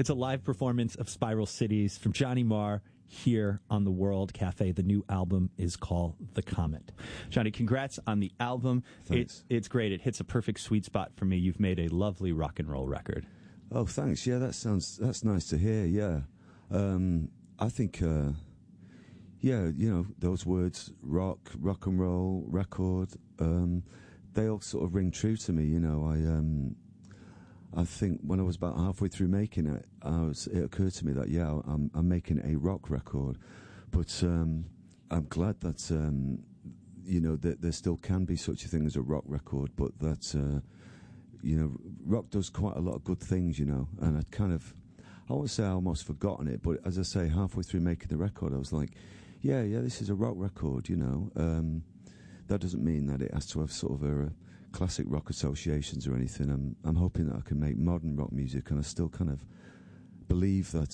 It's a live performance of Spiral Cities from Johnny Marr here on the World Cafe. The new album is called The Comet. Johnny, congrats on the album. Thanks. It's great. It hits a perfect sweet spot for me. You've made a lovely rock and roll record. Oh, thanks. Yeah, that's nice to hear. Yeah. I think, those words, rock and roll, record, they all sort of ring true to me. I think when I was about halfway through making it, it occurred to me that, I'm making a rock record. But I'm glad that, that there still can be such a thing as a rock record, but that, rock does quite a lot of good things, and I won't say I almost forgotten it, but as I say, halfway through making the record, I was like, this is a rock record, That doesn't mean that it has to have sort of a classic rock associations or anything. I'm hoping that I can make modern rock music, and I still kind of believe that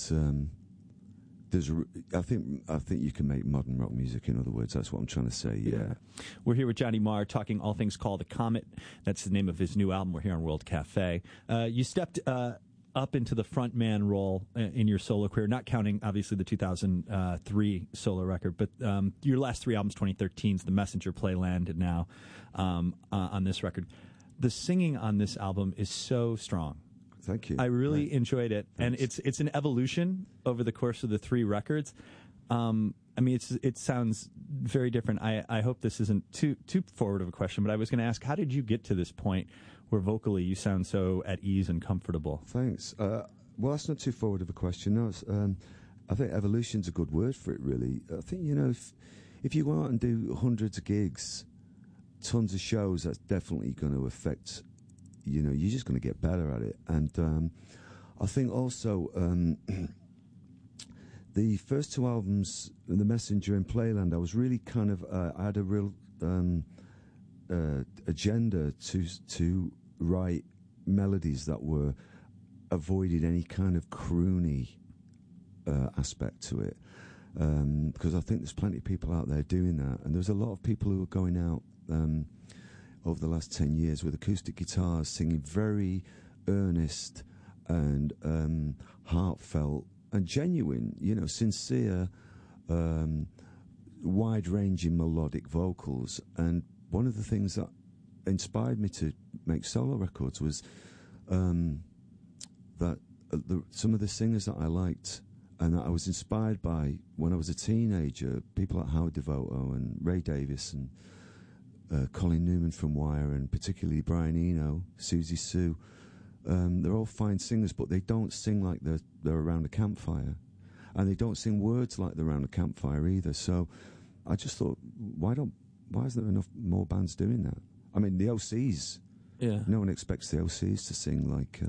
I think you can make modern rock music. In other words, that's what I'm trying to say. Yeah. We're here with Johnny Marr talking all things called The Comet. That's the name of his new album. We're here on World Cafe. You stepped up into the frontman role in your solo career, not counting obviously the 2003 solo record, but your last three albums, 2013's The Messenger, Playland, and now on this record. The singing on this album is so strong. Thank you. I really enjoyed it. Thanks. And it's an evolution over the course of the three records. It sounds very different. I hope this isn't too forward of a question, but I was going to ask, how did you get to this point where vocally you sound so at ease and comfortable? Thanks. Well, that's not too forward of a question. No, I think evolution's a good word for it, really. I think, if you go out and do hundreds of gigs, tons of shows, that's definitely going to affect, you're just going to get better at it. And I think also the first two albums, The Messenger and Playland, I was really kind of, I had a real agenda to write melodies that were avoided any kind of croony aspect to it, because I think there's plenty of people out there doing that, and there's a lot of people who are going out over the last 10 years with acoustic guitars singing very earnest and heartfelt and genuine, sincere, wide-ranging melodic vocals. And one of the things that inspired me to make solo records was that some of the singers that I liked and that I was inspired by when I was a teenager, people like Howard Devoto and Ray Davis and Colin Newman from Wire, and particularly Brian Eno, Susie Sue. They're all fine singers, but they don't sing like they're around a campfire, and they don't sing words like they're around a campfire either. So I just thought, why isn't there enough more bands doing that? I mean, the OCs. Yeah. No one expects the OCs to sing like,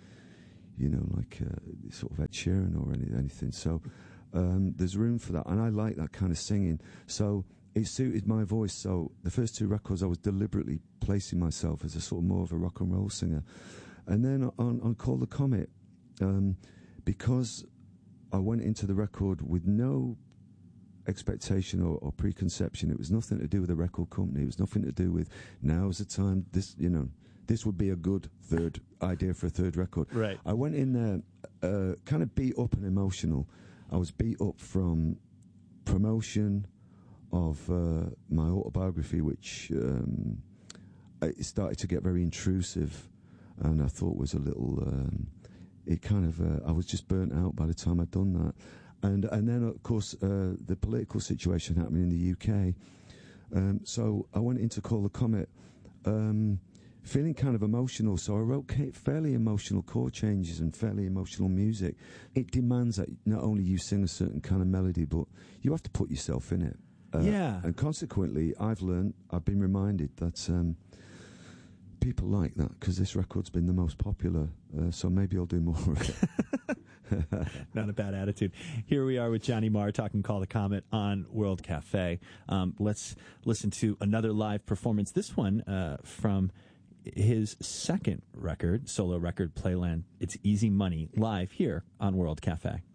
sort of Ed Sheeran or anything. So there's room for that, and I like that kind of singing. So it suited my voice. So the first two records, I was deliberately placing myself as a sort of more of a rock and roll singer. And then on Call the Comet, because I went into the record with no expectation or preconception. It was nothing to do with the record company. It was nothing to do with now's the time. This would be a good third idea for a third record. Right. I went in there kind of beat up and emotional. I was beat up from promotion of my autobiography, which it started to get very intrusive, and I thought was a little. I was just burnt out by the time I'd done that. And then, of course, the political situation happening in the UK. So I went in to Call the Comet feeling kind of emotional. So I wrote fairly emotional chord changes and fairly emotional music. It demands that not only you sing a certain kind of melody, but you have to put yourself in it. And consequently, I've been reminded that people like that, because this record's been the most popular. So maybe I'll do more of it. Not a bad attitude. Here we are with Johnny Marr talking Call the Comet on World Cafe. Let's listen to another live performance. This one from his second record, solo record, Playland. It's Easy Money, live here on World Cafe.